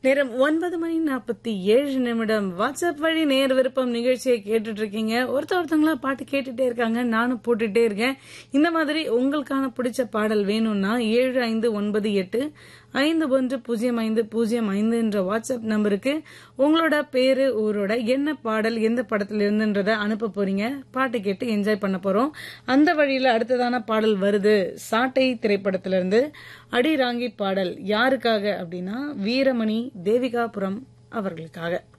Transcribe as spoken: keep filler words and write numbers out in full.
நேரம் ஒன்பது மணி நாற்பத்தி ஏழு நிமிடம். வாட்ஸ்அப் வழி நேர் விருப்பம் நிகழ்ச்சியை கேட்டுட்டு இருக்கீங்க. ஒருத்த ஒருத்தங்களா பாட்டு கேட்டுட்டே இருக்காங்க, நானும் போட்டுட்டே இருக்கேன். இந்த மாதிரி உங்களுக்கான பிடிச்ச பாடல் வேணும்னா ஏழு ஐந்து ஒன்பது எட்டு ஐந்து ஒன்று பூஜ்ஜியம் ஐந்து பூஜ்ஜியம் ஐந்து என்ற வாட்ஸ்அப் நம்பருக்கு உங்களோட பேரு, ஊரோட என்ன பாடல், எந்த படத்துல இருந்துன்றத அனுப்ப போறீங்க. பாட்டு கேட்டு என்ஜாய் பண்ண போறோம். அந்த வழியில அடுத்ததான பாடல் வருது. சாட்டை திரைப்படத்துல இருந்து அடி ராங்கி பாடல். யாருக்காக அப்படின்னா வீரமணி தேவிகாபுரம் அவர்களுக்காக.